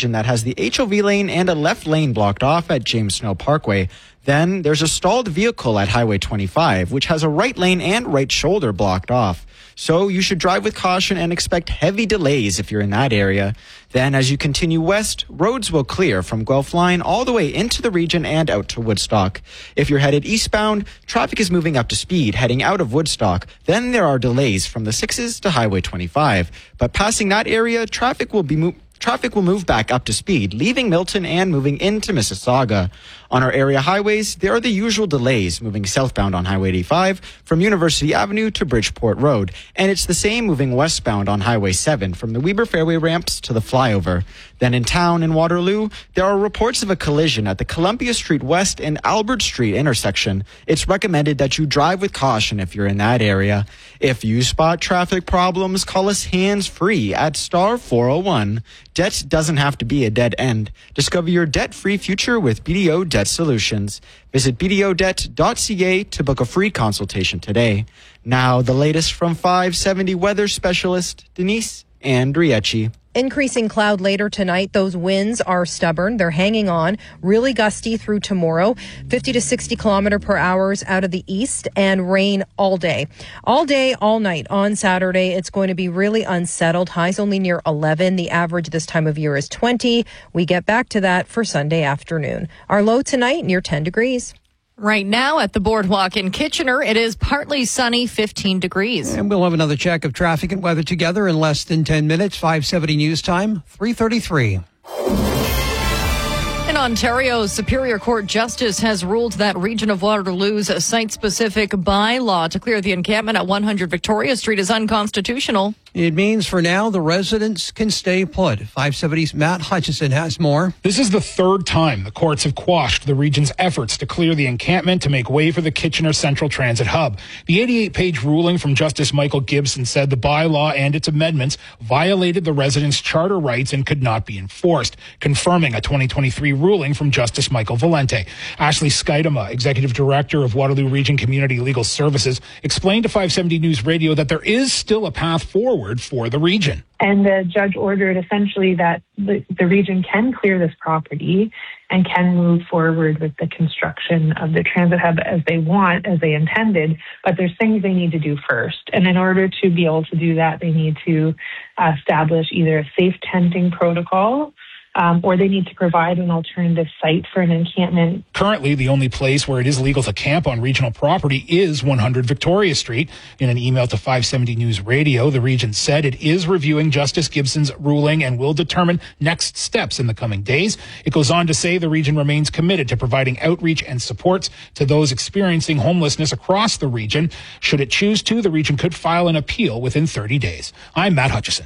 collision that has the HOV lane and a left lane blocked off at James Snow Parkway. Then there's a stalled vehicle at Highway 25, which has a right lane and right shoulder blocked off. So you should drive with caution and expect heavy delays if you're in that area. Then as you continue west, roads will clear from Guelph Line all the way into the region and out to Woodstock. If you're headed eastbound, traffic is moving up to speed heading out of Woodstock. Then there are delays from the 6s to Highway 25. But passing that area, traffic will move back up to speed, leaving Milton and moving into Mississauga. On our area highways, there are the usual delays moving southbound on Highway 85 from University Avenue to Bridgeport Road. And it's the same moving westbound on Highway 7 from the Weber Fairway ramps to the flyover. Then in town in Waterloo, there are reports of a collision at the Columbia Street West and Albert Street intersection. It's recommended that you drive with caution if you're in that area. If you spot traffic problems, call us hands-free at star 401. Debt doesn't have to be a dead end. Discover your debt-free future with BDO Debt Solutions. Visit bdodebt.ca to book a free consultation today. Now, the latest from 570 weather specialist Denise Andriecci. Increasing cloud later tonight. Those winds are stubborn. They're hanging on. Really gusty through tomorrow. 50 to 60 kilometer per hour out of the east, and rain all day. All day, all night. On Saturday, it's going to be really unsettled. Highs only near 11. The average this time of year is 20. We get back to that for Sunday afternoon. Our low tonight near 10 degrees. Right now at the Boardwalk in Kitchener, it is partly sunny, 15 degrees. And we'll have another check of traffic and weather together in less than 10 minutes. 5:70 news time, 3:33. In Ontario, Superior Court Justice has ruled that Region of Waterloo's site-specific bylaw to clear the encampment at 100 Victoria Street is unconstitutional. It means for now the residents can stay put. 570's Matt Hutchison has more. This is the third time the courts have quashed the region's efforts to clear the encampment to make way for the Kitchener Central Transit Hub. The 88-page ruling from Justice Michael Gibson said the bylaw and its amendments violated the residents' charter rights and could not be enforced, confirming a 2023 ruling from Justice Michael Valente. Ashley Skidema, Executive Director of Waterloo Region Community Legal Services, explained to 570 News Radio that there is still a path forward for the region. And the judge ordered essentially that the region can clear this property and can move forward with the construction of the transit hub as they want, as they intended, but there's things they need to do first. And in order to be able to do that, they need to establish either a safe tenting protocol or they need to provide an alternative site for an encampment. Currently, the only place where it is legal to camp on regional property is 100 Victoria Street. In an email to 570 News Radio, the region said it is reviewing Justice Gibson's ruling and will determine next steps in the coming days. It goes on to say the region remains committed to providing outreach and supports to those experiencing homelessness across the region. Should it choose to, the region could file an appeal within 30 days. I'm Matt Hutchison.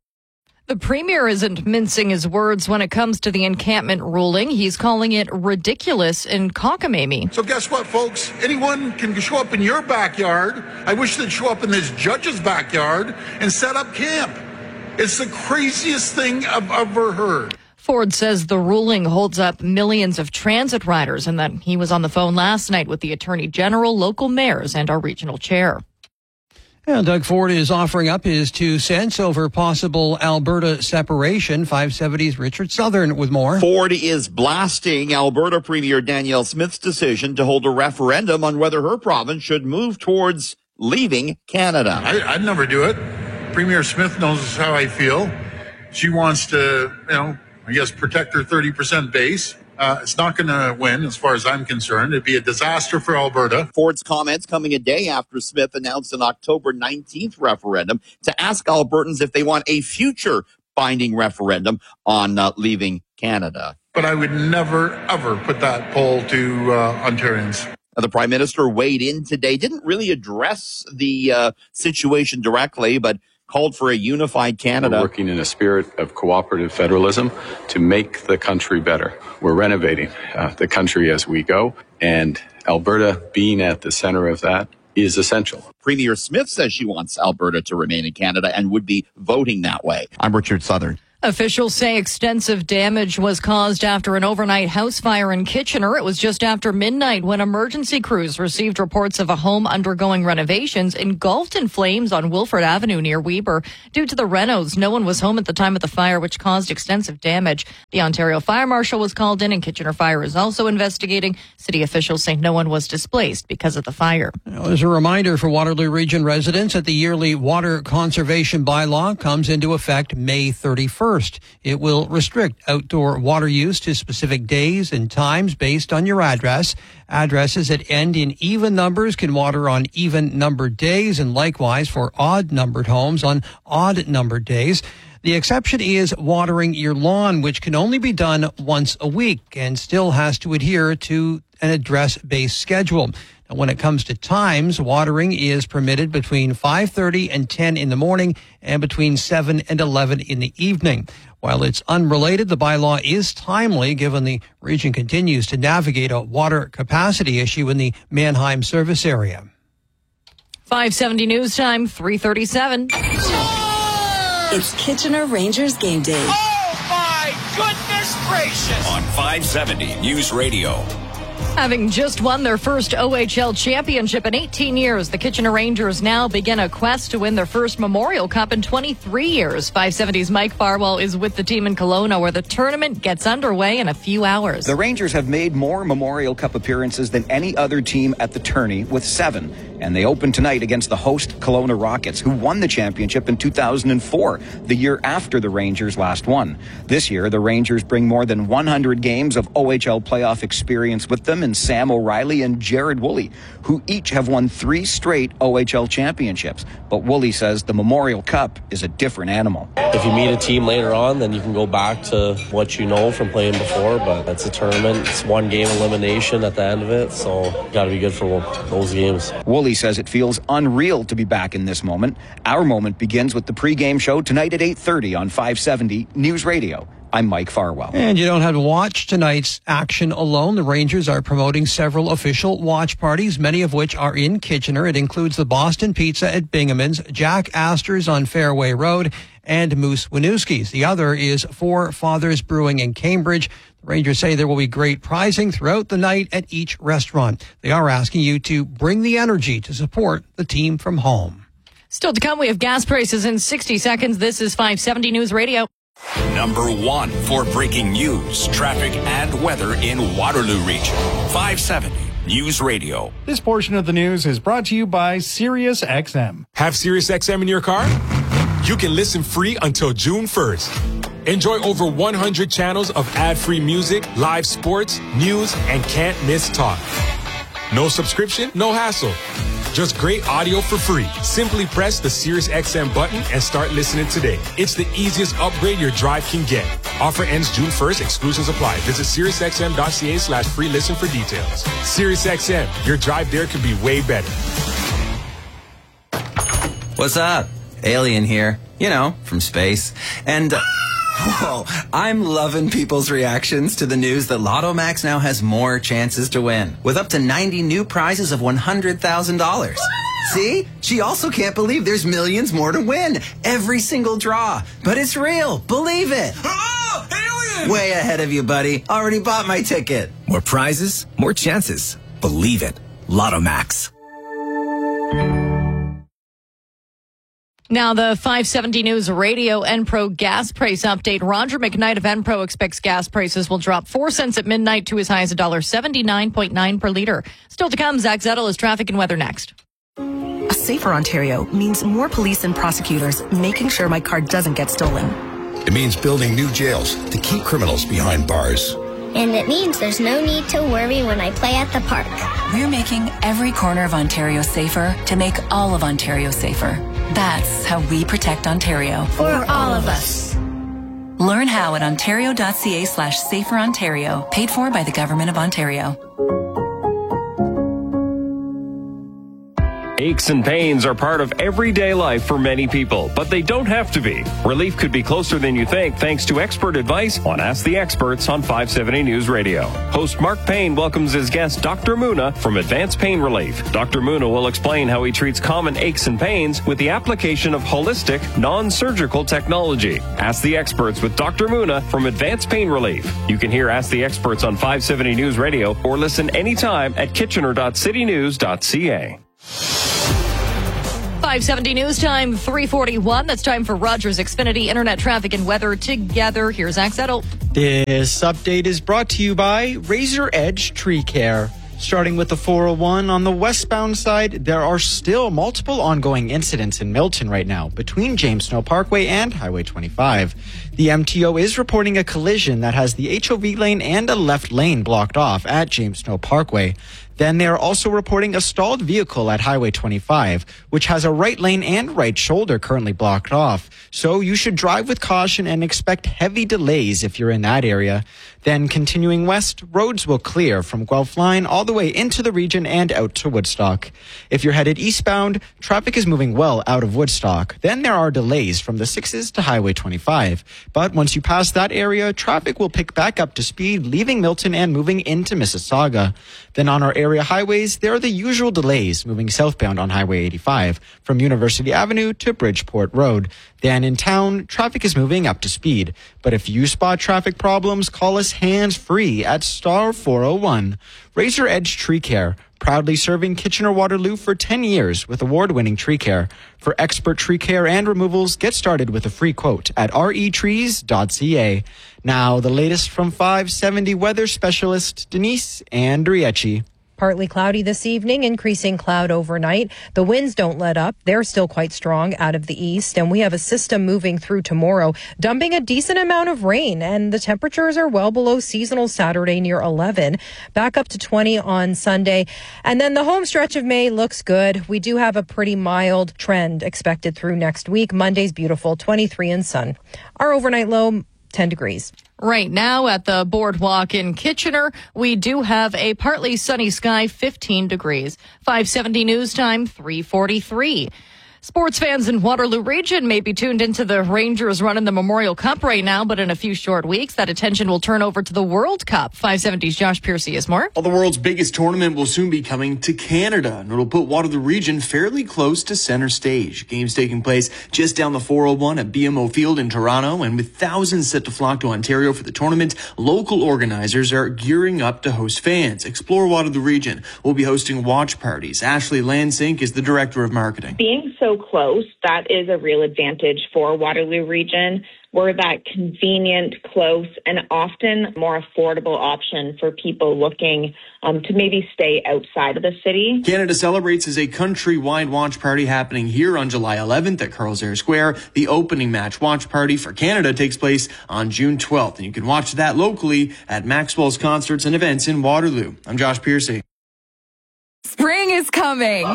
The Premier isn't mincing his words when it comes to the encampment ruling. He's calling it ridiculous in cockamamie. So guess what, folks? Anyone can show up in your backyard. I wish they'd show up in this judge's backyard and set up camp. It's the craziest thing I've ever heard. Ford says the ruling holds up millions of transit riders and that he was on the phone last night with the Attorney General, local mayors, and our regional chair. Well, Doug Ford is offering up his 2 cents over possible Alberta separation. 570's Richard Southern with more. Ford is blasting Alberta Premier Danielle Smith's decision to hold a referendum on whether her province should move towards leaving Canada. I'd never do it. Premier Smith knows how I feel. She wants to, I guess, protect her 30% base. It's not going to win, as far as I'm concerned. It'd be a disaster for Alberta. Ford's comments coming a day after Smith announced an October 19th referendum to ask Albertans if they want a future binding referendum on leaving Canada. But I would never, ever put that poll to Ontarians. The Prime Minister weighed in today, didn't really address the situation directly, but called for a unified Canada. We're working in a spirit of cooperative federalism to make the country better. We're renovating the country as we go, and Alberta being at the center of that is essential. Premier Smith says she wants Alberta to remain in Canada and would be voting that way. I'm Richard Southern. Officials say extensive damage was caused after an overnight house fire in Kitchener. It was just after midnight when emergency crews received reports of a home undergoing renovations engulfed in flames on Wilford Avenue near Weber. Due to the renos, no one was home at the time of the fire, which caused extensive damage. The Ontario Fire Marshal was called in, and Kitchener Fire is also investigating. City officials say no one was displaced because of the fire. As a reminder for Waterloo Region residents that the yearly water conservation bylaw comes into effect May 31st. It will restrict outdoor water use to specific days and times based on your address. Addresses that end in even numbers can water on even numbered days, and likewise for odd numbered homes on odd numbered days. The exception is watering your lawn, which can only be done once a week and still has to adhere to an address-based schedule. Now, when it comes to times, watering is permitted between 5:30 and 10 in the morning and between 7 and 11 in the evening. While it's unrelated, the bylaw is timely given the region continues to navigate a water capacity issue in the Mannheim service area. 5:70 news time, 3:37. It's Kitchener Rangers game day. Oh, my goodness gracious! On 570 News Radio. Having just won their first OHL championship in 18 years, the Kitchener Rangers now begin a quest to win their first Memorial Cup in 23 years. 570's Mike Farwell is with the team in Kelowna, where the tournament gets underway in a few hours. The Rangers have made more Memorial Cup appearances than any other team at the tourney, with 7. And they open tonight against the host Kelowna Rockets, who won the championship in 2004, the year after the Rangers last won. This year, the Rangers bring more than 100 games of OHL playoff experience with them in Sam O'Reilly and Jared Woolley, who each have won 3 straight OHL championships. But Woolley says the Memorial Cup is a different animal. If you meet a team later on, then you can go back to what you know from playing before, but it's a tournament. It's one game elimination at the end of it, so got to be good for those games. Woolley says it feels unreal to be back in this moment. Our moment begins with the pregame show tonight at 8:30 on 570 News Radio. I'm Mike Farwell. And you don't have to watch tonight's action alone. The Rangers are promoting several official watch parties, many of which are in Kitchener. It includes the Boston Pizza at Binghamton's, Jack Astor's on Fairway Road, and Moose Winooski's. The other is Four Fathers Brewing in Cambridge. The Rangers say there will be great prizing throughout the night at each restaurant. They are asking you to bring the energy to support the team from home. Still to come, we have gas prices in 60 seconds. This is 570 News Radio. Number 1 for breaking news, traffic, and weather in Waterloo Region. 570 News Radio. This portion of the news is brought to you by SiriusXM. Have SiriusXM in your car? You can listen free until June 1st. Enjoy over 100 channels of ad-free music, live sports, news, and can't miss talk. No subscription, no hassle. Just great audio for free. Simply press the SiriusXM button and start listening today. It's the easiest upgrade your drive can get. Offer ends June 1st. Exclusions apply. Visit SiriusXM.ca/free listen for details. SiriusXM, your drive there could be way better. What's up? Alien here. You know, from space. And... whoa, I'm loving people's reactions to the news that Lotto Max now has more chances to win, with up to 90 new prizes of $100,000. See? She also can't believe there's millions more to win. Every single draw. But it's real. Believe it. Oh, alien! Way ahead of you, buddy. Already bought my ticket. More prizes, more chances. Believe it. Lotto Max. Now, the 570 News Radio Enpro gas price update. Roger McKnight of Enpro expects gas prices will drop 4 cents at midnight to as high as $1.79.9 per liter. Still to come, Zach Zettel is traffic and weather next. A safer Ontario means more police and prosecutors making sure my car doesn't get stolen. It means building new jails to keep criminals behind bars. And it means there's no need to worry when I play at the park. We're making every corner of Ontario safer to make all of Ontario safer. That's how we protect Ontario. For all of us. Learn how at ontario.ca/saferontario. Paid for by the Government of Ontario. Aches and pains are part of everyday life for many people, but they don't have to be. Relief could be closer than you think thanks to expert advice on Ask the Experts on 570 News Radio. Host Mark Payne welcomes his guest Dr. Muna from Advanced Pain Relief. Dr. Muna will explain how he treats common aches and pains with the application of holistic, non-surgical technology. Ask the Experts with Dr. Muna from Advanced Pain Relief. You can hear Ask the Experts on 570 News Radio or listen anytime at kitchener.citynews.ca. 570 News Time, 3:41. That's time for Rogers Xfinity Internet Traffic and Weather together. Here's Zach Settle. This update is brought to you by Razor Edge Tree Care. Starting with the 401 on the westbound side, there are still multiple ongoing incidents in Milton right now between James Snow Parkway and Highway 25. The MTO is reporting a collision that has the HOV lane and a left lane blocked off at James Snow Parkway. Then they are also reporting a stalled vehicle at Highway 25, which has a right lane and right shoulder currently blocked off. So you should drive with caution and expect heavy delays if you're in that area. Then continuing west, roads will clear from Guelph Line all the way into the region and out to Woodstock. If you're headed eastbound, traffic is moving well out of Woodstock. Then there are delays from the 6s to Highway 25. But once you pass that area, traffic will pick back up to speed, leaving Milton and moving into Mississauga. Then on our area highways, there are the usual delays moving southbound on Highway 85 from University Avenue to Bridgeport Road. Then in town, traffic is moving up to speed. But if you spot traffic problems, call us hands-free at star 401. Razor Edge Tree Care, proudly serving Kitchener-Waterloo for 10 years with award-winning tree care. For expert tree care and removals, get started with a free quote at retrees.ca. Now, the latest from 570 weather specialist Denise Andriecci. Partly cloudy this evening, increasing cloud overnight. The winds don't let up. They're still quite strong out of the east, and we have a system moving through tomorrow, dumping a decent amount of rain, and the temperatures are well below seasonal Saturday near 11, back up to 20 on Sunday. And then the home stretch of May looks good. We do have a pretty mild trend expected through next week. Monday's beautiful, 23 and sun. Our overnight low, 10 degrees. Right now at the boardwalk in Kitchener, we do have a partly sunny sky, 15 degrees. 570 News Time, 3:43. Sports fans in Waterloo Region may be tuned into the Rangers running the Memorial Cup right now, but in a few short weeks, that attention will turn over to the World Cup. 570's Josh Piercy has more. Well, the world's biggest tournament will soon be coming to Canada, and it'll put Waterloo Region fairly close to center stage. Games taking place just down the 401 at BMO Field in Toronto, and with thousands set to flock to Ontario for the tournament, local organizers are gearing up to host fans. Explore Waterloo Region will be hosting watch parties. Ashley Lansink is the director of marketing. Being so close, that is a real advantage for Waterloo Region. We're that convenient, close, and often more affordable option for people looking to maybe stay outside of the city. Canada Celebrates is a countrywide watch party happening here on July 11th at Carl's Air Square. The opening match watch party for Canada takes place on June 12th, and you can watch that locally at Maxwell's Concerts and Events in Waterloo. I'm Josh Piercy. Spring is coming.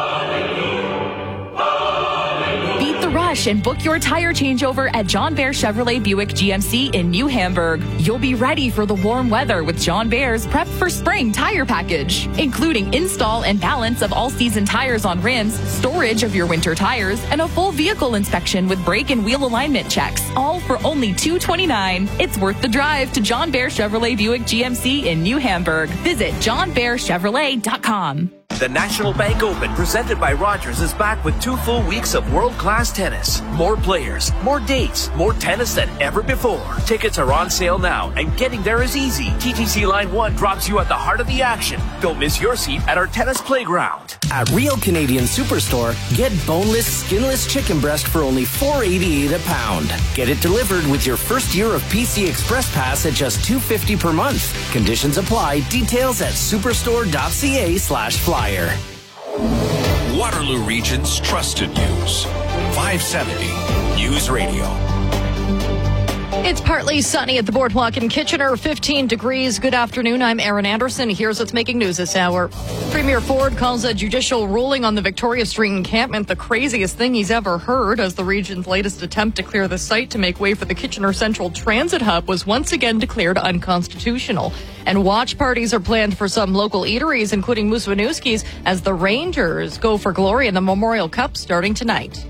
Rush and book your tire changeover at John Bear Chevrolet Buick GMC in New Hamburg. You'll be ready for the warm weather with John Bear's Prep for Spring tire package, including install and balance of all-season tires on rims, storage of your winter tires, and a full vehicle inspection with brake and wheel alignment checks, all for only $229. It's worth the drive to John Bear Chevrolet Buick GMC in New Hamburg. Visit johnbearchevrolet.com. The National Bank Open, presented by Rogers, is back with 2 full weeks of world-class tennis. More players, more dates, more tennis than ever before. Tickets are on sale now, and getting there is easy. TTC Line 1 drops you at the heart of the action. Don't miss your seat at our tennis playground. At Real Canadian Superstore, get boneless, skinless chicken breast for only $4.88 a pound. Get it delivered with your first year of PC Express Pass at just $2.50 per month. Conditions apply. Details at superstore.ca/flyer. Waterloo Region's trusted news. 570 News Radio. It's partly sunny at the Boardwalk in Kitchener, 15 degrees. Good afternoon. I'm Erin Anderson. Here's what's making news this hour. Premier Ford calls a judicial ruling on the Victoria Street encampment the craziest thing he's ever heard, as the region's latest attempt to clear the site to make way for the Kitchener Central Transit Hub was once again declared unconstitutional. And watch parties are planned for some local eateries, including Musvanewski's, as the Rangers go for glory in the Memorial Cup starting tonight.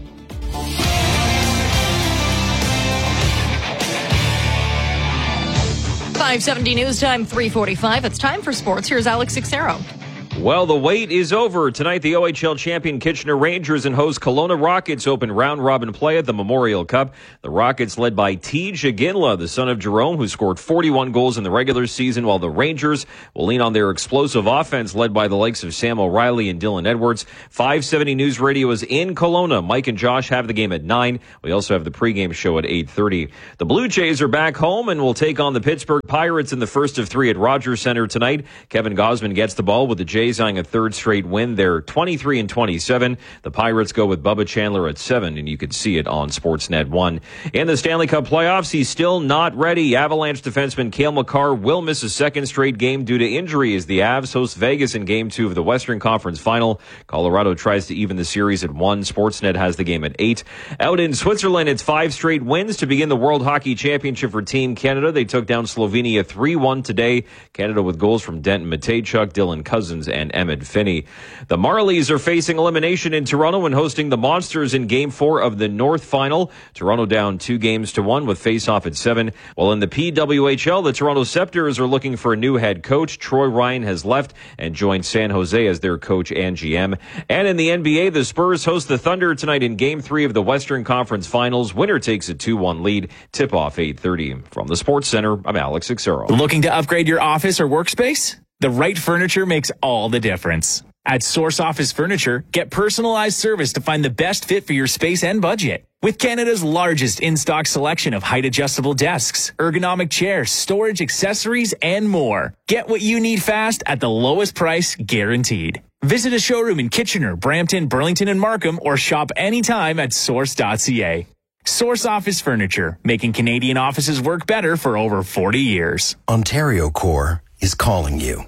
.570 News Time, 3:45. It's time for sports. Here's Alex Sixero. Well, the wait is over. Tonight, the OHL champion Kitchener Rangers and host Kelowna Rockets open round-robin play at the Memorial Cup. The Rockets led by Tej Aginla, the son of Jerome, who scored 41 goals in the regular season, while the Rangers will lean on their explosive offense led by the likes of Sam O'Reilly and Dylan Edwards. 570 News Radio is in Kelowna. Mike and Josh have the game at 9. We also have the pregame show at 8:30. The Blue Jays are back home and will take on the Pittsburgh Pirates in the first of 3 at Rogers Center tonight. Kevin Gausman gets the ball with the Jays eyeing a third straight win. They're 23-27. The Pirates go with Bubba Chandler at 7, and you can see it on Sportsnet 1. In the Stanley Cup playoffs, he's still not ready. Avalanche defenseman Cale Makar will miss a second straight game due to injury as the Avs host Vegas in Game 2 of the Western Conference Final. Colorado tries to even the series at 1. Sportsnet has the game at 8. Out in Switzerland, it's 5 straight wins to begin the World Hockey Championship for Team Canada. They took down Slovenia 3-1 today. Canada with goals from Denton Matejchuk, Dylan Cousins, and Emmett Finney. The Marlies are facing elimination in Toronto when hosting the Monsters in Game 4 of the North Final. Toronto down 2-1 with face-off at 7. While in the PWHL, the Toronto Scepters are looking for a new head coach. Troy Ryan has left and joined San Jose as their coach and GM. And in the NBA, the Spurs host the Thunder tonight in Game 3 of the Western Conference Finals. Winner takes a 2-1 lead. Tip-off 8:30. From the Sports Center, I'm Alex Sixero. Looking to upgrade your office or workspace? The right furniture makes all the difference. At Source Office Furniture, get personalized service to find the best fit for your space and budget. With Canada's largest in-stock selection of height-adjustable desks, ergonomic chairs, storage accessories, and more. Get what you need fast at the lowest price guaranteed. Visit a showroom in Kitchener, Brampton, Burlington, and Markham, or shop anytime at source.ca. Source Office Furniture, making Canadian offices work better for over 40 years. Ontario Corps is calling you.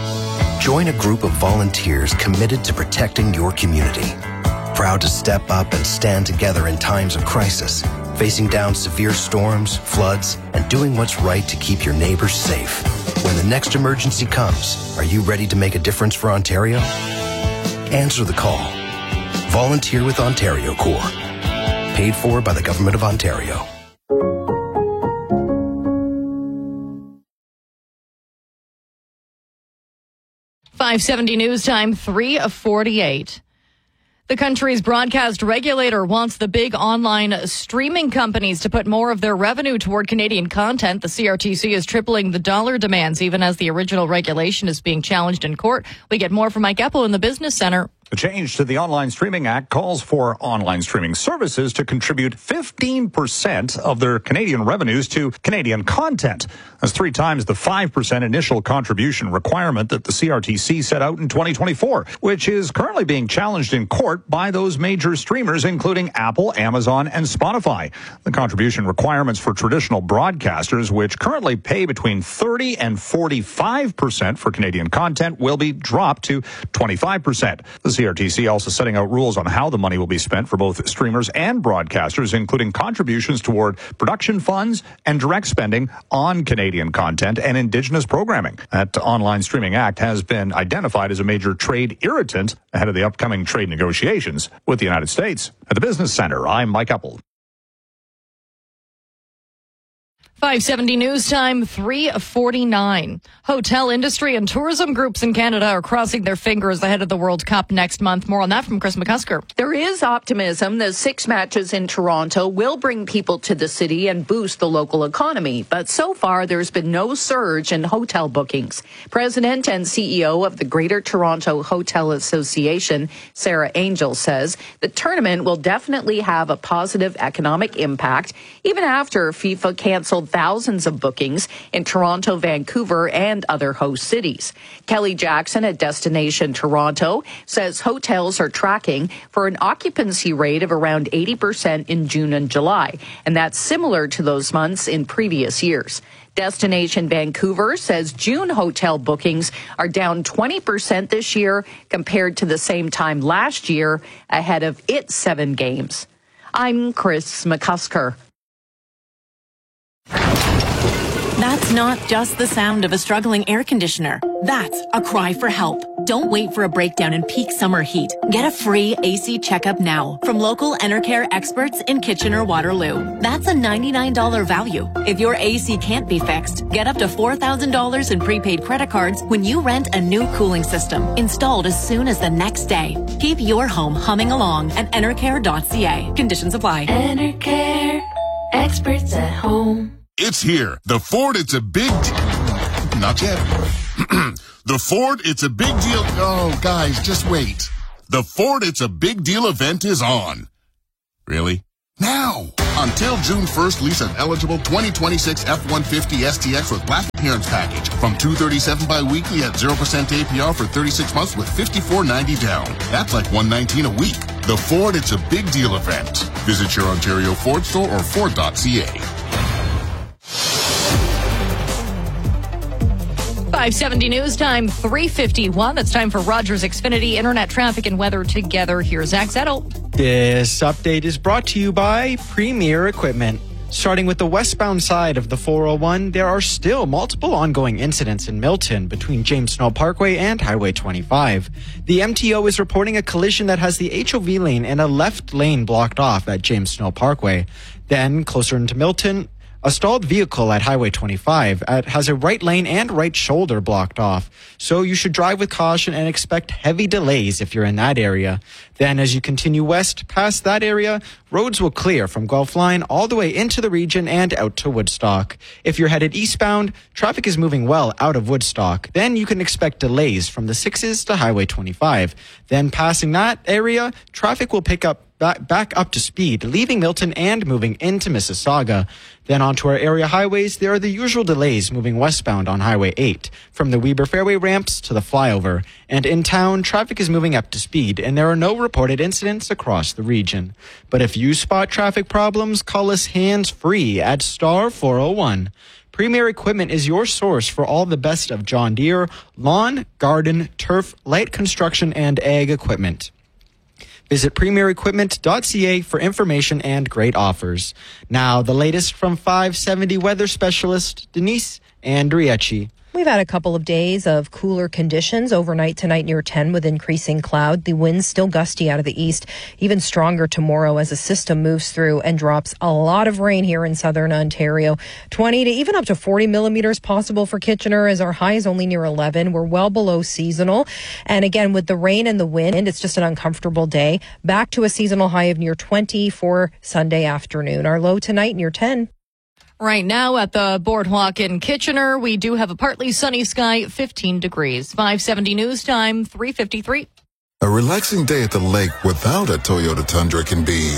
Join a group of volunteers committed to protecting your community. Proud to step up and stand together in times of crisis, facing down severe storms, floods, and doing what's right to keep your neighbors safe. When the next emergency comes, are you ready to make a difference for Ontario? Answer the call. Volunteer with Ontario Corps. Paid for by the Government of Ontario. .570 News Time, 3:48. The country's broadcast regulator wants the big online streaming companies to put more of their revenue toward Canadian content. The CRTC is tripling the dollar demands, even as the original regulation is being challenged in court. We get more from Mike Eppel in the Business Center. The change to the Online Streaming Act calls for online streaming services to contribute 15% of their Canadian revenues to Canadian content. That's 3 times the 5% initial contribution requirement that the CRTC set out in 2024, which is currently being challenged in court by those major streamers, including Apple, Amazon, and Spotify. The contribution requirements for traditional broadcasters, which currently pay between 30 and 45% for Canadian content, will be dropped to 25%. The CRTC also setting out rules on how the money will be spent for both streamers and broadcasters, including contributions toward production funds and direct spending on Canadian content and Indigenous programming. That Online Streaming Act has been identified as a major trade irritant ahead of the upcoming trade negotiations with the United States. At the Business Center, I'm Mike Eppel. .570 News Time, 3:49. Hotel industry and tourism groups in Canada are crossing their fingers ahead of the World Cup next month. More on that from Chris McCusker. There is optimism that 6 matches in Toronto will bring people to the city and boost the local economy. But so far, there's been no surge in hotel bookings. President and CEO of the Greater Toronto Hotel Association, Sarah Angel, says the tournament will definitely have a positive economic impact, even after FIFA canceled thousands of bookings in Toronto, Vancouver, and other host cities. Kelly Jackson at Destination Toronto says hotels are tracking for an occupancy rate of around 80% in June and July, and that's similar to those months in previous years. Destination Vancouver says June hotel bookings are down 20% this year compared to the same time last year, ahead of its 7 games. I'm Chris McCusker. That's not just the sound of a struggling air conditioner. That's a cry for help. Don't wait for a breakdown in peak summer heat. Get a free AC checkup now from local Enercare experts in Kitchener-Waterloo. That's a $99 value. If your AC can't be fixed, get up to $4,000 in prepaid credit cards when you rent a new cooling system installed as soon as the next day. Keep your home humming along at enercare.ca. Conditions apply. Enercare, experts at home. It's here. The Ford, it's a big... Not yet. The Ford, it's a big deal... Oh, guys, just wait. The Ford, it's a big deal event is on. Really? Now! Until June 1st, lease an eligible 2026 F-150 STX with Black Appearance Package from $237 bi-weekly at 0% APR for 36 months with $54.90 down. That's like $119 a week. The Ford, it's a big deal event. Visit your Ontario Ford store or Ford.ca. 570 News Time, 3:51. It's time for Rogers Xfinity Internet Traffic and Weather together. Here's Zach Zettel. This update is brought to you by Premier Equipment. Starting with the westbound side of the 401, there are still multiple ongoing incidents in Milton between James Snow Parkway and Highway 25. The MTO is reporting a collision that has the HOV lane and a left lane blocked off at James Snow Parkway. Then, closer into Milton, a stalled vehicle at Highway 25 has a right lane and right shoulder blocked off, so you should drive with caution and expect heavy delays if you're in that area. Then as you continue west past that area, roads will clear from Guelph Line all the way into the region and out to Woodstock. If you're headed eastbound, traffic is moving well out of Woodstock. Then you can expect delays from the 6s to Highway 25. Then passing that area, traffic will pick up back up to speed, leaving Milton and moving into Mississauga. Then onto our area highways, there are the usual delays moving westbound on Highway 8, from the Weber Fairway ramps to the flyover. And in town, traffic is moving up to speed, and there are no reported incidents across the region. But if you spot traffic problems, call us hands-free at star 401. Premier Equipment is your source for all the best of John Deere, lawn, garden, turf, light construction, and ag equipment. Visit premierequipment.ca for information and great offers. Now, the latest from 570 weather specialist Denise Andriecci. We've had a couple of days of cooler conditions overnight tonight near 10 with increasing cloud. The winds still gusty out of the east, even stronger tomorrow as a system moves through and drops a lot of rain here in southern Ontario. 20 to even up to 40 millimeters possible for Kitchener as our high is only near 11. We're well below seasonal. And again, with the rain and the wind, it's just an uncomfortable day. Back to a seasonal high of near 20 for Sunday afternoon. Our low tonight near 10. Right now at the Boardwalk in Kitchener, we do have a partly sunny sky, 15 degrees. 570 News Time, 3:53. A relaxing day at the lake without a Toyota Tundra can be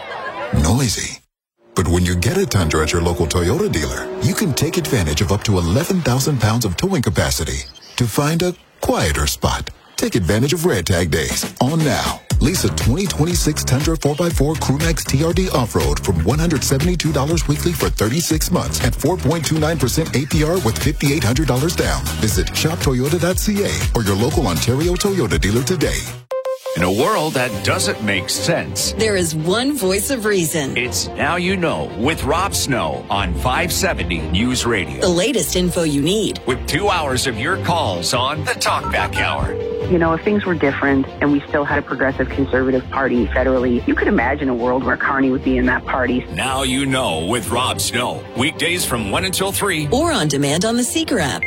noisy. But when you get a Tundra at your local Toyota dealer, you can take advantage of up to 11,000 pounds of towing capacity to find a quieter spot. Take advantage of Red Tag Days on now. Lease a 2026 Tundra 4x4 Crewmax TRD Off-Road from $172 weekly for 36 months at 4.29% APR with $5,800 down. Visit shoptoyota.ca or your local Ontario Toyota dealer today. In a world that doesn't make sense, there is one voice of reason. It's Now You Know with Rob Snow on 570 News Radio. The latest info you need. With 2 hours of your calls on the Talkback Hour. You know, if things were different and we still had a progressive conservative party federally, you could imagine a world where Carney would be in that party. Now You Know with Rob Snow. Weekdays from 1 until 3. Or on demand on the Seeker app.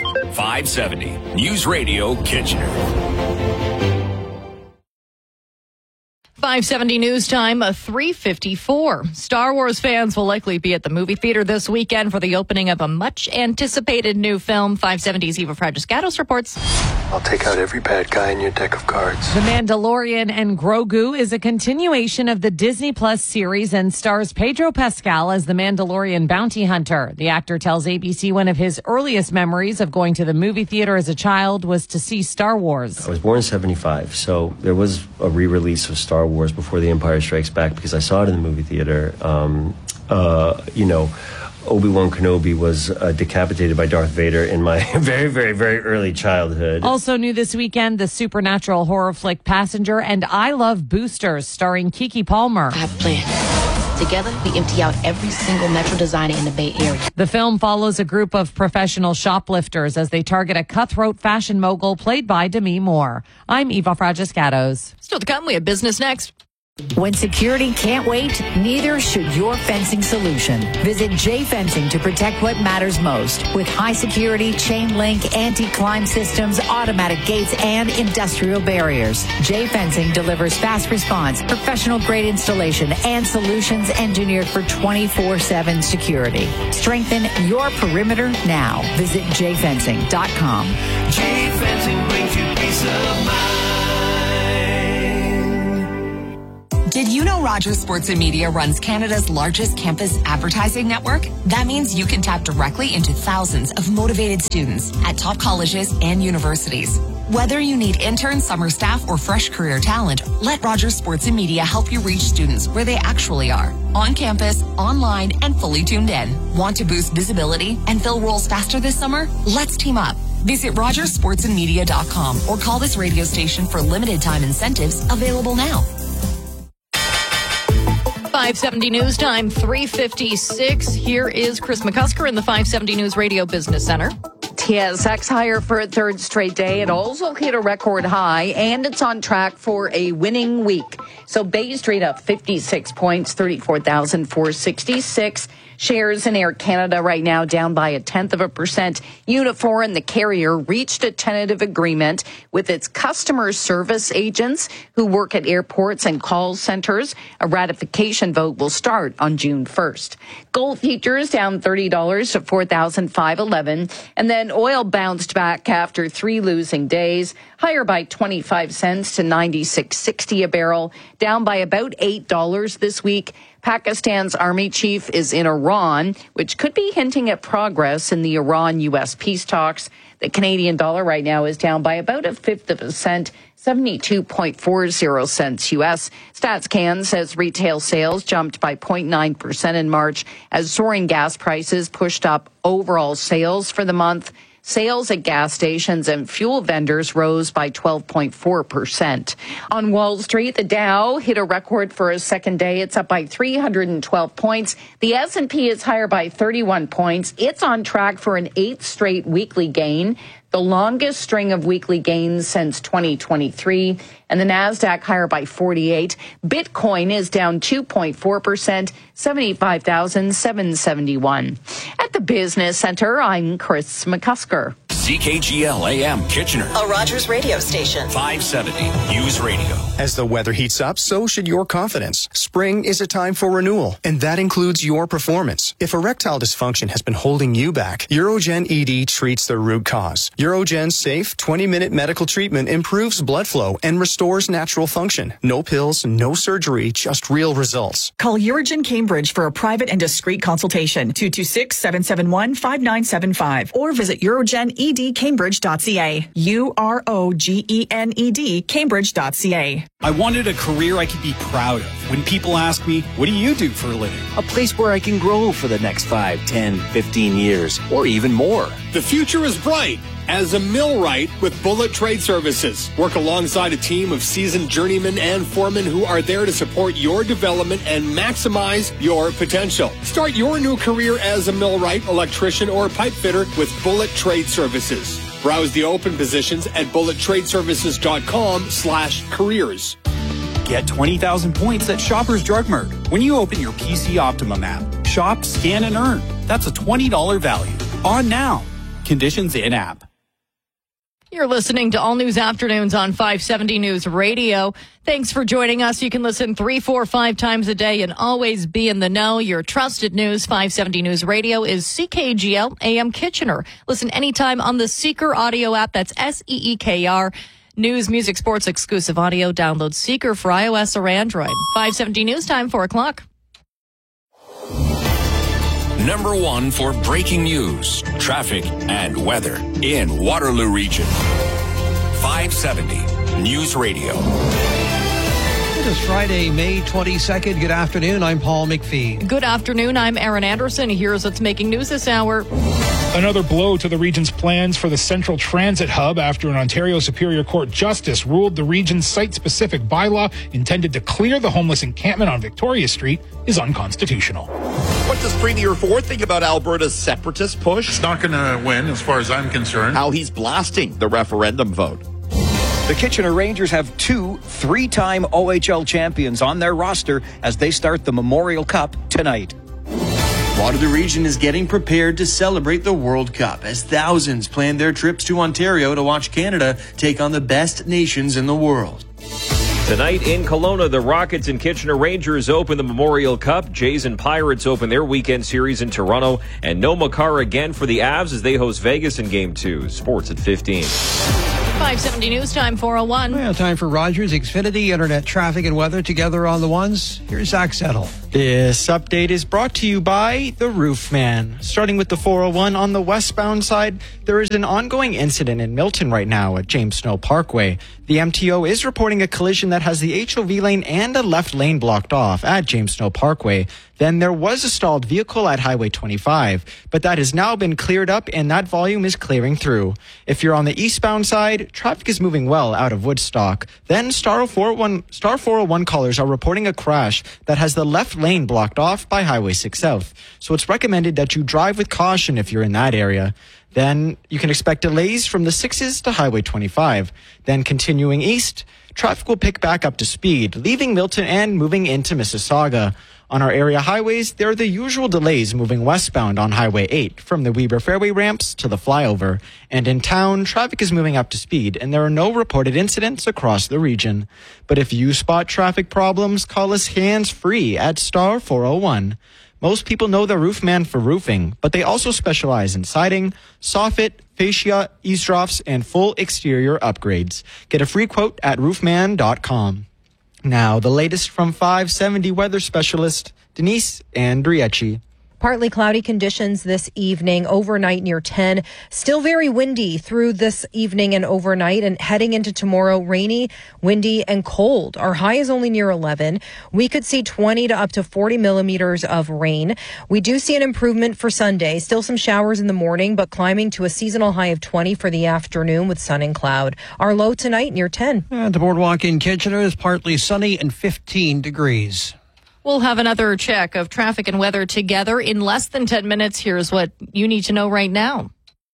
570 News Radio Kitchener. 570 news time, 3:54. Star Wars fans will likely be at the movie theater this weekend for the opening of a much-anticipated new film. 570's Eva Fragiscatos reports. I'll take out every bad guy in your deck of cards. The Mandalorian and Grogu is a continuation of the Disney Plus series and stars Pedro Pascal as the Mandalorian bounty hunter. The actor tells ABC one of his earliest memories of going to the movie theater as a child was to see Star Wars. I was born in 75, so there was a re-release of Star Wars before The Empire Strikes Back because I saw it in the movie theater. Obi-Wan Kenobi was decapitated by Darth Vader in my very, very, very early childhood. Also new this weekend, the supernatural horror flick Passenger and I Love Boosters, starring Keke Palmer. I have a plan. Together, we empty out every single Metro designer in the Bay Area. The film follows a group of professional shoplifters as they target a cutthroat fashion mogul played by Demi Moore. I'm Eva Fragiscatos. Still to come, we have business next. When security can't wait, neither should your fencing solution. Visit J Fencing to protect what matters most. With high security, chain link, anti-climb systems, automatic gates, and industrial barriers. J Fencing delivers fast response, professional grade installation, and solutions engineered for 24/7 security. Strengthen your perimeter now. Visit jfencing.com. J Fencing brings you peace of mind. Did you know Rogers Sports and Media runs Canada's largest campus advertising network? That means you can tap directly into thousands of motivated students at top colleges and universities. Whether you need intern, summer staff, or fresh career talent, let Rogers Sports and Media help you reach students where they actually are. On campus, online, and fully tuned in. Want to boost visibility and fill roles faster this summer? Let's team up. Visit RogersSportsandMedia.com or call this radio station for limited time incentives available now. 570 News Time, 3:56. Here is Chris McCusker in the 570 News Radio Business Center. TSX higher for a third straight day. It also hit a record high, and it's on track for a winning week. So Bay Street up 56 points, 34,466. Shares in Air Canada right now down by 0.1%. Unifor and the carrier reached a tentative agreement with its customer service agents who work at airports and call centers. A ratification vote will start on June 1st. Gold futures down $30 to $4,511. And then oil bounced back after 3 losing days, higher by 25 cents to $96.60 a barrel, down by about $8 this week. Pakistan's army chief is in Iran, which could be hinting at progress in the Iran-U.S. peace talks. The Canadian dollar right now is down by about 1/5 cent, 72.40 cents U.S. StatsCan says retail sales jumped by 0.9% in March as soaring gas prices pushed up overall sales for the month. Sales at gas stations and fuel vendors rose by 12.4%. On Wall Street, the Dow hit a record for a second day. It's up by 312 points. The S&P is higher by 31 points. It's on track for an 8th straight weekly gain, the longest string of weekly gains since 2023. And the Nasdaq higher by 48. Bitcoin is down 2.4%, 75,771. At the Business Center, I'm Chris McCusker. CKGL AM Kitchener, A Rogers radio station. 570 News Radio. As the weather heats up, so should your confidence. Spring is a time for renewal, and that includes your performance. If erectile dysfunction has been holding you back, Urogen ED treats the root cause. Urogen's safe 20-minute medical treatment improves blood flow and restores natural function. No pills, no surgery, just real results. Call Urogen Cambridge for a private and discreet consultation. 226-771-5975 or visit urogenedcambridge.ca. UROGENED Cambridge.ca. I wanted a career I could be proud of. When people ask me, what do you do for a living? A place where I can grow for the next 5, 10, 15 years, or even more. The future is bright as a millwright with Bullet Trade Services. Work alongside a team of seasoned journeymen and foremen who are there to support your development and maximize your potential. Start your new career as a millwright, electrician, or pipe fitter with Bullet Trade Services. Browse the open positions at bullettradeservices.com/careers. Get 20,000 points at Shoppers Drug Mart when you open your PC Optimum app. Shop, scan, and earn. That's a $20 value. On now. Conditions in app. You're listening to All News Afternoons on 570 News Radio. Thanks for joining us. You can listen 3, 4, 5 times a day and always be in the know. Your trusted news, 570 News Radio, is CKGL AM Kitchener. Listen anytime on the Seeker audio app. That's SEEKR. News, music, sports, exclusive audio. Download Seeker for iOS or Android. 570 News Time, 4 o'clock. Number 1 for breaking news, traffic, and weather in Waterloo Region. 570 News Radio. It is Friday, May 22nd. Good afternoon. I'm Paul McPhee. Good afternoon. I'm Aaron Anderson. Here's what's making news this hour. Another blow to the region's plans for the Central Transit Hub after an Ontario Superior Court justice ruled the region's site-specific bylaw intended to clear the homeless encampment on Victoria Street is unconstitutional. What does Premier Ford think about Alberta's separatist push? It's not going to win, as far as I'm concerned. How he's blasting the referendum vote. The Kitchener Rangers have 2 3-time OHL champions on their roster as they start the Memorial Cup tonight. Waterloo Region is getting prepared to celebrate the World Cup as thousands plan their trips to Ontario to watch Canada take on the best nations in the world. Tonight in Kelowna, the Rockets and Kitchener Rangers open the Memorial Cup. Jays and Pirates open their weekend series in Toronto. And no Makar again for the Avs as they host Vegas in Game 2. Sports at 15. 570 News Time, 4:01. Well, time for Rogers Xfinity Internet traffic and weather together on the ones. Here's Zach Settle. This update is brought to you by The Roof Man. Starting with the 401 on the westbound side, there is an ongoing incident in Milton right now at James Snow Parkway. The MTO is reporting a collision that has the HOV lane and a left lane blocked off at James Snow Parkway. Then there was a stalled vehicle at Highway 25, but that has now been cleared up and that volume is clearing through. If you're on the eastbound side, traffic is moving well out of Woodstock. Then Star 401 callers are reporting a crash that has the left lane blocked off by Highway 6 South. So it's recommended that you drive with caution if you're in that area. Then you can expect delays from the 6s to Highway 25. Then continuing east, traffic will pick back up to speed, leaving Milton and moving into Mississauga. On our area highways, there are the usual delays moving westbound on Highway 8 from the Weber Fairway ramps to the flyover. And in town, traffic is moving up to speed and there are no reported incidents across the region. But if you spot traffic problems, call us hands-free at Star 401. Most people know the Roofman for roofing, but they also specialize in siding, soffit, fascia, eavesdrops, and full exterior upgrades. Get a free quote at roofman.com. Now, the latest from 570 weather specialist Denise Andriecci. Partly cloudy conditions this evening, overnight near 10. Still very windy through this evening and overnight, and heading into tomorrow, rainy, windy, and cold. Our high is only near 11. We could see 20 to up to 40 millimeters of rain. We do see an improvement for Sunday. Still some showers in the morning, but climbing to a seasonal high of 20 for the afternoon with sun and cloud. Our low tonight near 10. And the boardwalk in Kitchener is partly sunny and 15 degrees. We'll have another check of traffic and weather together in less than 10 minutes. Here's what you need to know right now.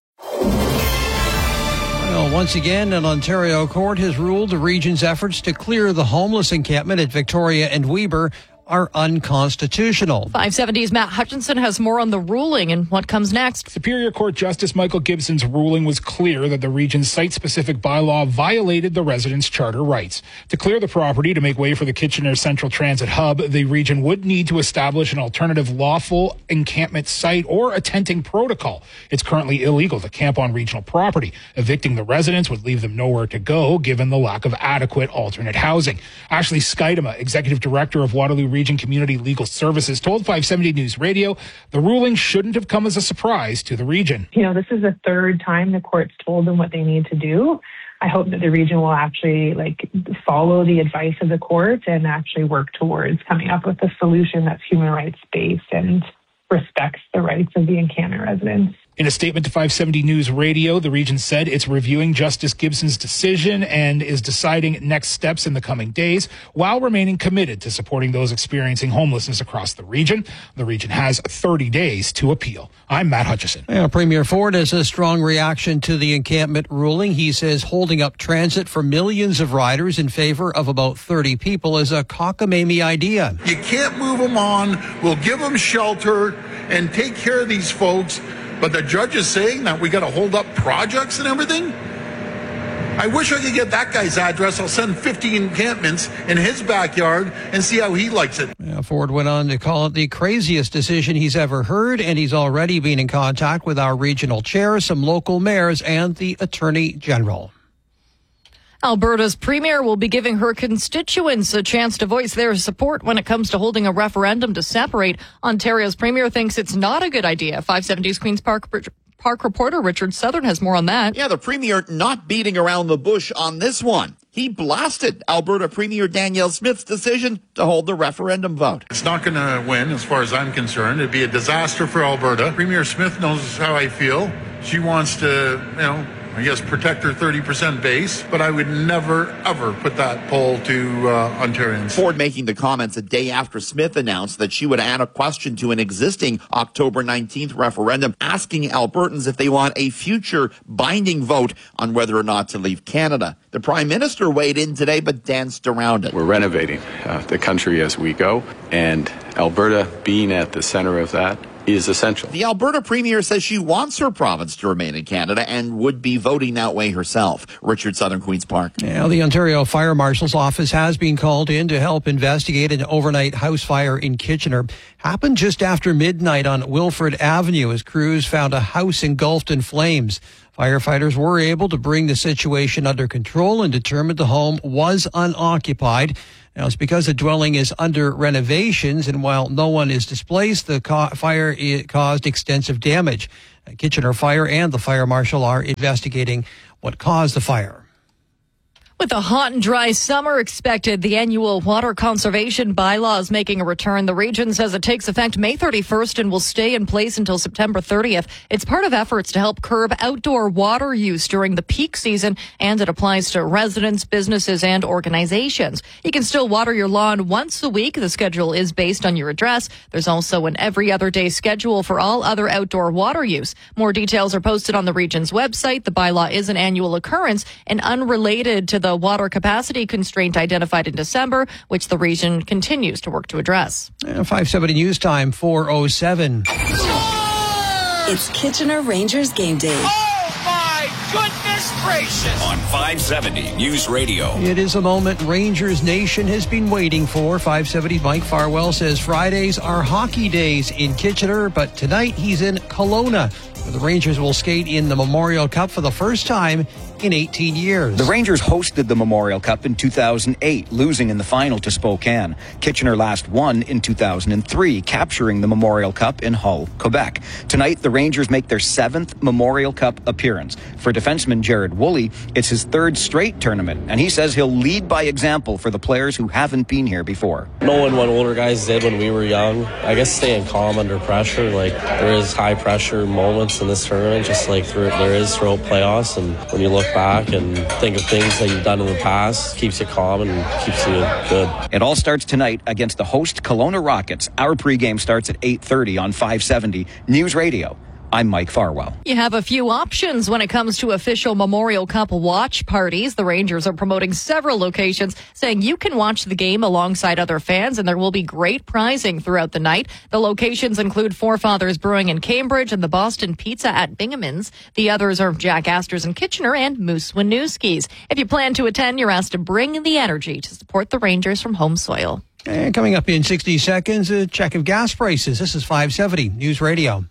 Well, once again, an Ontario court has ruled the region's efforts to clear the homeless encampment at Victoria and Weber are unconstitutional. 570's Matt Hutchinson has more on the ruling and what comes next. Superior Court Justice Michael Gibson's ruling was clear that the region's site-specific bylaw violated the residents' charter rights. To clear the property to make way for the Kitchener Central Transit Hub, the region would need to establish an alternative lawful encampment site or a tenting protocol. It's currently illegal to camp on regional property. Evicting the residents would leave them nowhere to go, given the lack of adequate alternate housing. Ashley Skidema, Executive Director of Waterloo Region Community Legal Services, told 570 News Radio the ruling shouldn't have come as a surprise to the region. You know, this is the third time the court's told them what they need to do. I hope that the region will actually follow the advice of the court and actually work towards coming up with a solution that's human rights based and respects the rights of the encampment residents. In a statement to 570 News Radio, the region said it's reviewing Justice Gibson's decision and is deciding next steps in the coming days while remaining committed to supporting those experiencing homelessness across the region. The region has 30 days to appeal. I'm Matt Hutchison. Yeah, Premier Ford has a strong reaction to the encampment ruling. He says holding up transit for millions of riders in favor of about 30 people is a cockamamie idea. You can't move them on. We'll give them shelter and take care of these folks. But the judge is saying that we got to hold up projects and everything? I wish I could get that guy's address. I'll send 50 encampments in his backyard and see how he likes it. Ford went on to call it the craziest decision he's ever heard, and he's already been in contact with our regional chair, some local mayors, and the Attorney General. Alberta's premier will be giving her constituents a chance to voice their support when it comes to holding a referendum to separate. Ontario's premier thinks it's not a good idea. 570's Queen's Park reporter Richard Southern has more on that. Yeah, the premier not beating around the bush on this one. He blasted Alberta Premier Danielle Smith's decision to hold the referendum vote. It's not going to win, as far as I'm concerned. It'd be a disaster for Alberta. Premier Smith knows how I feel. She wants to, I guess, protect her 30% base, but I would never, ever put that poll to Ontarians. Ford making the comments a day after Smith announced that she would add a question to an existing October 19th referendum asking Albertans if they want a future binding vote on whether or not to leave Canada. The Prime Minister weighed in today but danced around it. We're renovating the country as we go, and Alberta being at the center of that is essential. The Alberta Premier says she wants her province to remain in Canada and would be voting that way herself. Richard Southern, Queen's Park. Yeah, the Ontario Fire Marshal's office has been called in to help investigate an overnight house fire in Kitchener. Happened just after midnight on Wilfrid Avenue as crews found a house engulfed in flames. Firefighters were able to bring the situation under control and determined the home was unoccupied. Now, it's because the dwelling is under renovations, and while no one is displaced, the fire caused extensive damage. Kitchener Fire and the fire marshal are investigating what caused the fire. With a hot and dry summer expected, the annual water conservation bylaw is making a return. The region says it takes effect May 31st and will stay in place until September 30th. It's part of efforts to help curb outdoor water use during the peak season, and it applies to residents, businesses, and organizations. You can still water your lawn once a week. The schedule is based on your address. There's also an every other day schedule for all other outdoor water use. More details are posted on the region's website. The bylaw is an annual occurrence and unrelated to the water capacity constraint identified in December, which the region continues to work to address. 570 News Time, 4:07. It's Kitchener Rangers game day. Oh, my goodness gracious! On 570 News Radio. It is a moment Rangers Nation has been waiting for. 570 Mike Farwell says Fridays are hockey days in Kitchener, but tonight he's in Kelowna, where the Rangers will skate in the Memorial Cup for the first time in 18 years. The Rangers hosted the Memorial Cup in 2008, losing in the final to Spokane. Kitchener last won in 2003, capturing the Memorial Cup in Hull, Quebec. Tonight, the Rangers make their 7th Memorial Cup appearance. For defenseman Jared Woolley, it's his 3rd straight tournament, and he says he'll lead by example for the players who haven't been here before. Knowing what older guys did when we were young, I guess staying calm under pressure. Like, there is high pressure moments in this tournament, just like there is throughout playoffs, and when you look back and think of things that you've done in the past, keeps you calm and keeps you good. It all starts tonight against the host Kelowna Rockets. Our pregame starts at 8:30 on 570 News Radio. I'm Mike Farwell. You have a few options when it comes to official Memorial Cup watch parties. The Rangers are promoting several locations, saying you can watch the game alongside other fans, and there will be great prizing throughout the night. The locations include Forefathers Brewing in Cambridge and the Boston Pizza at Binghamans. The others are Jack Astor's in Kitchener and Moose Winooski's. If you plan to attend, you're asked to bring the energy to support the Rangers from home soil. And coming up in 60 seconds, a check of gas prices. This is 570 News Radio.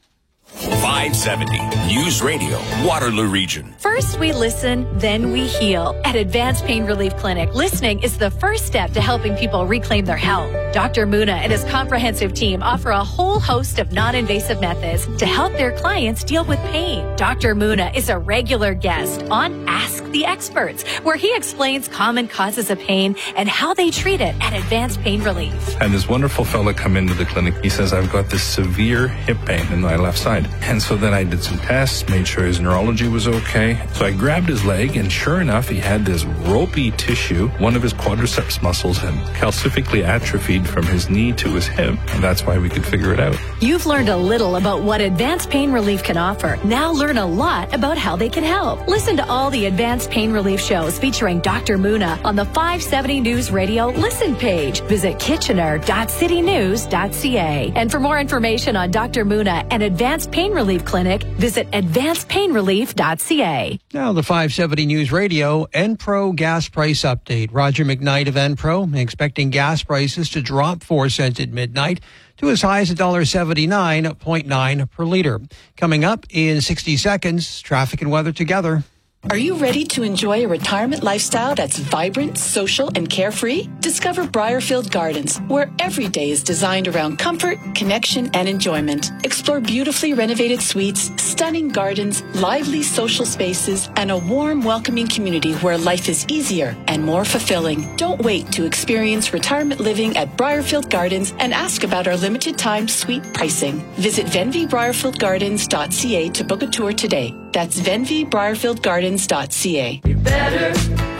570 News Radio, Waterloo Region. First we listen, then we heal. At Advanced Pain Relief Clinic, listening is the first step to helping people reclaim their health. Dr. Muna and his comprehensive team offer a whole host of non-invasive methods to help their clients deal with pain. Dr. Muna is a regular guest on Ask the Experts, where he explains common causes of pain and how they treat it at Advanced Pain Relief. And this wonderful fella come into the clinic. He says, I've got this severe hip pain in my left side. And so then I did some tests, made sure his neurology was okay. So I grabbed his leg, and sure enough, he had this ropey tissue. One of his quadriceps muscles had calcifically atrophied from his knee to his hip, and that's why we could figure it out. You've learned a little about what Advanced Pain Relief can offer. Now learn a lot about how they can help. Listen to all the Advanced advanced pain relief shows featuring Dr. Muna on the 570 News Radio listen page. Visit kitchener.citynews.ca. And for more information on Dr. Muna and Advanced Pain Relief Clinic, visit advancedpainrelief.ca. Now the 570 News Radio Enpro gas price update. Roger McKnight of Enpro expecting gas prices to drop 4 cents at midnight to as high as $1.79.9 per liter. Coming up in 60 seconds, traffic and weather together. Are you ready to enjoy a retirement lifestyle that's vibrant, social, and carefree? Discover Briarfield Gardens, where every day is designed around comfort, connection, and enjoyment. Explore beautifully renovated suites, stunning gardens, lively social spaces, and a warm, welcoming community where life is easier and more fulfilling. Don't wait to experience retirement living at Briarfield Gardens and ask about our limited time suite pricing. Visit venvybriarfieldgardens.ca to book a tour today. That's venvybriarfieldgardens.ca. You're better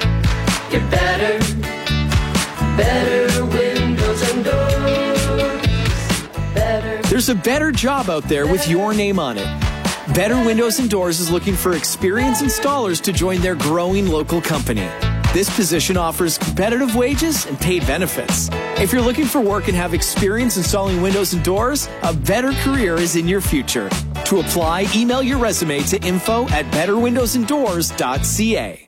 windows and doors. There's a better job out there with your name on it. Better Windows and Doors is looking for experienced installers to join their growing local company. This position offers competitive wages and paid benefits. If you're looking for work and have experience installing windows and doors, a better career is in your future. To apply, email your resume to info@betterwindowsanddoors.ca.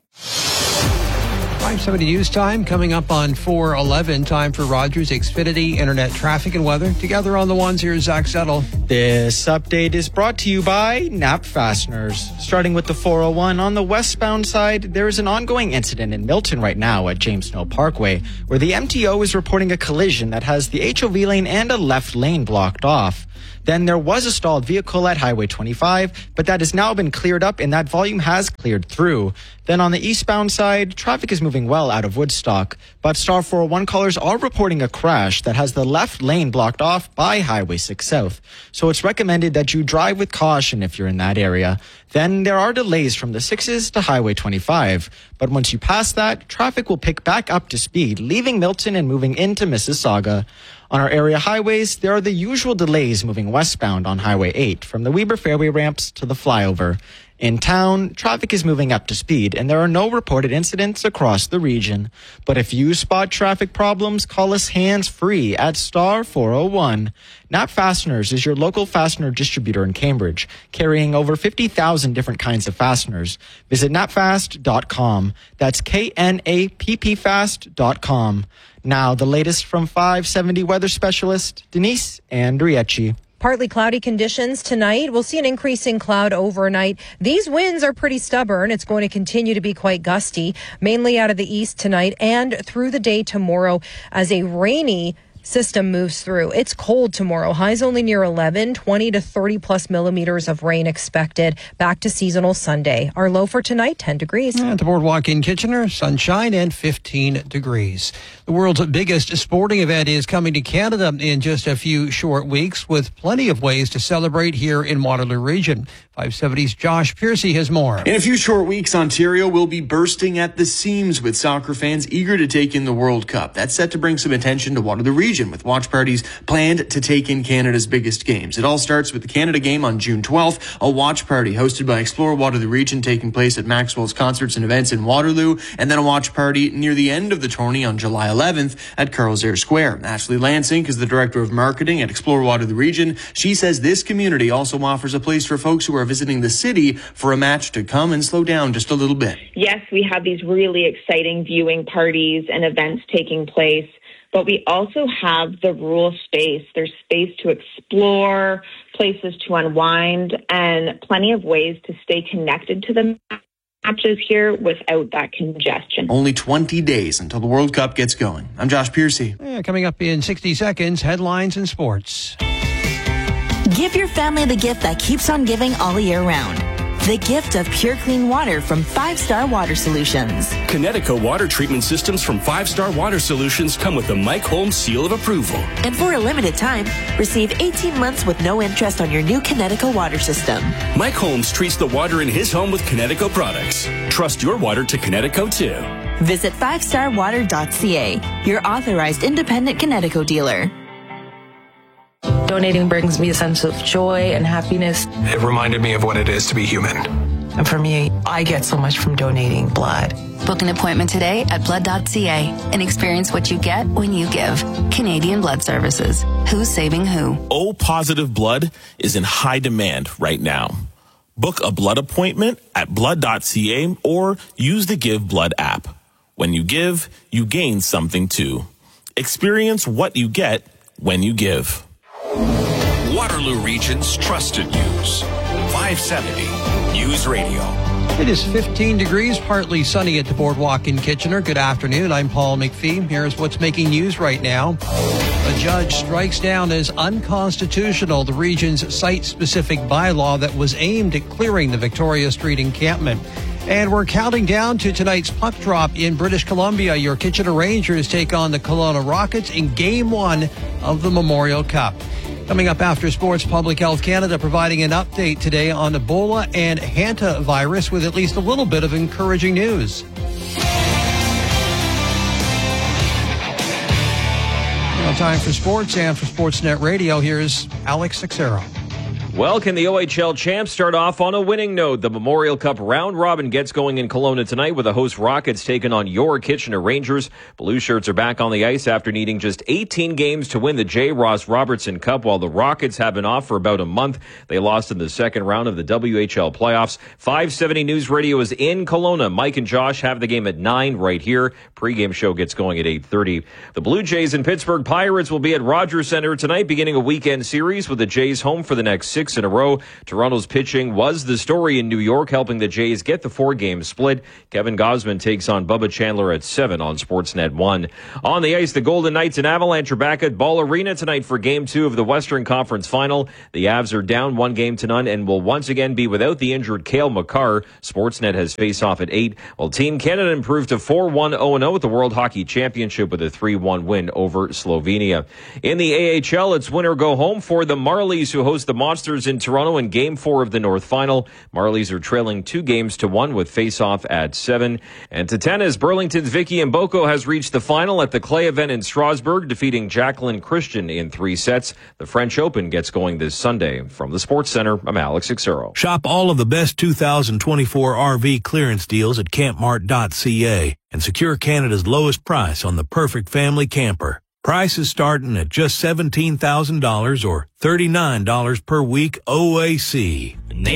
570 News Time coming up on 4:11. Time for Rogers Xfinity Internet traffic and weather. Together on the ones, here's Zach Settle. This update is brought to you by Knapp Fasteners. Starting with the 401 on the westbound side, there is an ongoing incident in Milton right now at James Snow Parkway, where the MTO is reporting a collision that has the HOV lane and a left lane blocked off. Then there was a stalled vehicle at Highway 25, but that has now been cleared up and that volume has cleared through. Then on the eastbound side, traffic is moving well out of Woodstock, but Star 401 callers are reporting a crash that has the left lane blocked off by Highway 6 South. So it's recommended that you drive with caution if you're in that area. Then there are delays from the 6s to Highway 25, but once you pass that, traffic will pick back up to speed, leaving Milton and moving into Mississauga. On our area highways, there are the usual delays moving westbound on Highway 8 from the Weber Fairway ramps to the flyover. In town, traffic is moving up to speed and there are no reported incidents across the region. But if you spot traffic problems, call us hands-free at Star 401. Knapp Fasteners is your local fastener distributor in Cambridge, carrying over 50,000 different kinds of fasteners. Visit knapfast.com. That's KNAPPfast.com. Now, the latest from 570 weather specialist Denise Andriecci. Partly cloudy conditions tonight. We'll see an increase in cloud overnight. These winds are pretty stubborn. It's going to continue to be quite gusty, mainly out of the east tonight and through the day tomorrow as a rainy system moves through. It's cold tomorrow. Highs only near 11, 20 to 30 plus millimeters of rain expected. Back to seasonal Sunday. Our low for tonight, 10 degrees. At the Boardwalk in Kitchener, sunshine and 15 degrees. The world's biggest sporting event is coming to Canada in just a few short weeks with plenty of ways to celebrate here in Waterloo Region. 570's Josh Piercy has more. In a few short weeks, Ontario will be bursting at the seams with soccer fans eager to take in the World Cup. That's set to bring some attention to Waterloo Region with watch parties planned to take in Canada's biggest games. It all starts with the Canada game on June 12th, a watch party hosted by Explore Waterloo Region taking place at Maxwell's Concerts and Events in Waterloo, and then a watch party near the end of the tourney on July 11th at Carl's Air Square. Ashley Lansing is the Director of Marketing at Explore Waterloo Region. She says this community also offers a place for folks who are visiting the city for a match to come and slow down just a little bit. Yes, we have these really exciting viewing parties and events taking place, but we also have the rural space. There's space to explore, places to unwind, and plenty of ways to stay connected to the matches here without that congestion. Only 20 days until the World Cup gets going. I'm Josh Piercy. Coming up in 60 seconds, headlines and sports. Give your family the gift that keeps on giving all year round. The gift of pure clean water from 5 Star Water Solutions. Connecticut water treatment systems from 5 Star Water Solutions come with the Mike Holmes seal of approval. And for a limited time, receive 18 months with no interest on your new Connecticut water system. Mike Holmes treats the water in his home with Connecticut products. Trust your water to Connecticut too. Visit 5starwater.ca, your authorized independent Connecticut dealer. Donating brings me a sense of joy and happiness. It reminded me of what it is to be human. And for me, I get so much from donating blood. Book an appointment today at blood.ca and experience what you get when you give. Canadian Blood Services. Who's saving who? O-positive blood is in high demand right now. Book a blood appointment at blood.ca or use the Give Blood app. When you give, you gain something too. Experience what you get when you give. Waterloo Region's trusted news. 570 News Radio. It is 15 degrees, partly sunny at the Boardwalk in Kitchener. Good afternoon. I'm Paul McPhee. Here's what's making news right now. A judge strikes down as unconstitutional the region's site-specific bylaw that was aimed at clearing the Victoria Street encampment. And we're counting down to tonight's puck drop in British Columbia. Your Kitchener Rangers take on the Kelowna Rockets in Game 1 of the Memorial Cup. Coming up after sports, Public Health Canada providing an update today on Ebola and hantavirus with at least a little bit of encouraging news. Now time for sports, and for Sportsnet Radio, here's Alex Sixero. Well, can the OHL champs start off on a winning note? The Memorial Cup round robin gets going in Kelowna tonight with the host Rockets taking on your Kitchener Rangers. Blue Shirts are back on the ice after needing just 18 games to win the J. Ross Robertson Cup, while the Rockets have been off for about a month. They lost in the second round of the WHL playoffs. 570 News Radio is in Kelowna. Mike and Josh have the game at 9 right here. Pre-game show gets going at 8:30. The Blue Jays and Pittsburgh Pirates will be at Rogers Centre tonight, beginning a weekend series with the Jays home for the next 6 in a row. Toronto's pitching was the story in New York, helping the Jays get the 4-game split. Kevin Gausman takes on Bubba Chandler at 7 on Sportsnet 1. On the ice, the Golden Knights and Avalanche are back at Ball Arena tonight for Game 2 of the Western Conference Final. The Avs are down 1-0 and will once again be without the injured Cale Makar. Sportsnet has face-off at 8, while Team Canada improved to 4-1 0-0 at the World Hockey Championship with a 3-1 win over Slovenia. In the AHL, it's win or go home for the Marlies, who host the Monsters in Toronto in Game 4 of the North Final. Marlies are trailing 2-1 with face-off at 7. And to tennis, Burlington's Vicky Mboko has reached the final at the clay event in Strasbourg, defeating Jacqueline Christian in 3 sets. The French Open gets going this Sunday. From the Sports Center, I'm Alex Sixero. Shop all of the best 2024 RV clearance deals at campmart.ca and secure Canada's lowest price on the perfect family camper. Prices starting at just $17,000 or $39 per week OAC.